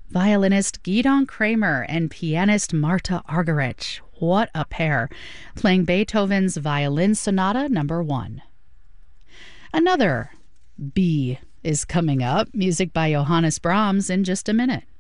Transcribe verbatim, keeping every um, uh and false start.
violinist Gidon Kramer and pianist Marta Argerich. What a pair, playing Beethoven's Violin Sonata number one. Another B is coming up, music by Johannes Brahms, in just a minute.